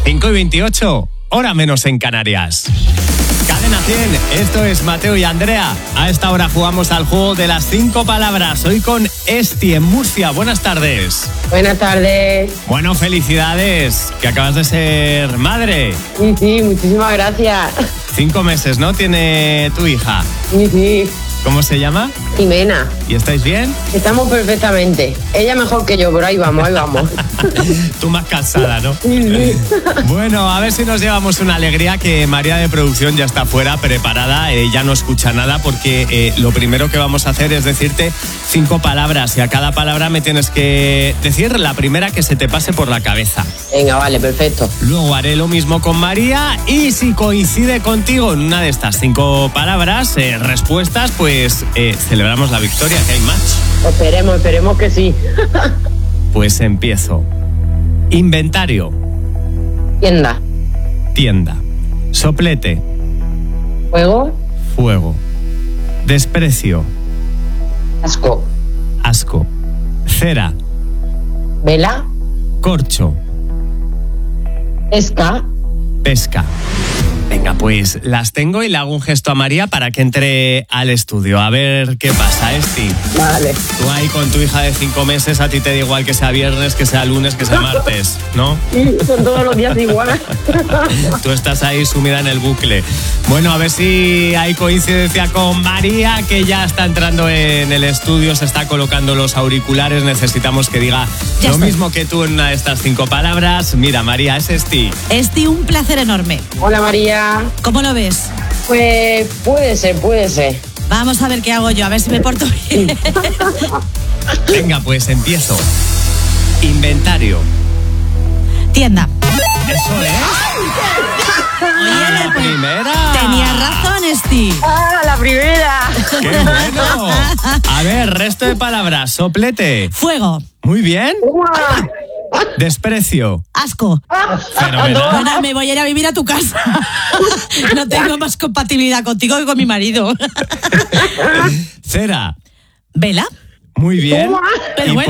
5:28, hora menos en Canarias. Cadena 100, esto es Mateo y Andrea. A esta hora jugamos al juego de las 5 palabras. Hoy con Esti en Murcia. Buenas tardes. Buenas tardes. Bueno, felicidades, que acabas de ser madre. Sí, muchísimas gracias. 5 meses, ¿no? Tiene tu hija. Sí. ¿Cómo se llama? Jimena. ¿Y estáis bien? Estamos perfectamente. Ella mejor que yo, pero ahí vamos. Tú más cansada, ¿no? Sí. Bueno, a ver si nos llevamos una alegría, que María de producción ya está fuera, preparada, ya no escucha nada, porque lo primero que vamos a hacer es decirte 5 palabras y a cada palabra me tienes que decir la primera que se te pase por la cabeza. Venga, vale, perfecto. Luego haré lo mismo con María y si coincide contigo en una de estas 5 palabras, respuestas, pues celebramos la victoria, que hay match. Esperemos que sí. Pues empiezo. Inventario. Tienda. Soplete. Fuego. Desprecio. Asco. Cera. Vela. Corcho. Pesca. Venga, pues las tengo y le hago un gesto a María para que entre al estudio. A ver qué pasa, Esti. Vale. Tú ahí con tu hija de 5 meses, a ti te da igual que sea viernes, que sea lunes, que sea martes, ¿no? Sí, son todos los días igual. Tú estás ahí sumida en el bucle. Bueno, a ver si hay coincidencia con María, que ya está entrando en el estudio, se está colocando los auriculares. Necesitamos que diga Ya lo estoy. mismo que tú en una de estas 5 palabras. Mira, María, es Esti. Esti, un placer enorme. Hola, María. ¿Cómo lo ves? Pues puede ser. Vamos a ver qué hago yo, a ver si me porto bien. Venga, pues empiezo. Inventario. Tienda. Eso es. Oye, La primera. tenías razón, Esti. ¡Ah, la primera! ¡Qué bueno! A ver, resto de palabras. Soplete. Fuego. Muy bien. Desprecio. Asco. Fenomenal. Bueno, me voy a ir a vivir a tu casa. No tengo más compatibilidad contigo que con mi marido. Cera. ¿Vela? Muy bien. Pero Y bueno.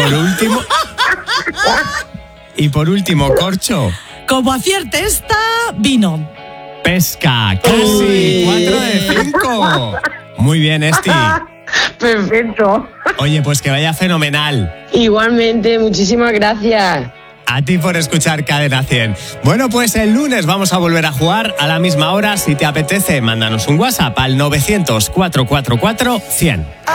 por último, corcho. Como acierte esta, vino. Pesca. Casi. 4 de 5. Muy bien, Esti. Perfecto. Oye, pues que vaya fenomenal. Igualmente, muchísimas gracias. A ti por escuchar Cadena 100. Bueno, pues el lunes vamos a volver a jugar a la misma hora. Si te apetece, mándanos un WhatsApp al 900 444 100.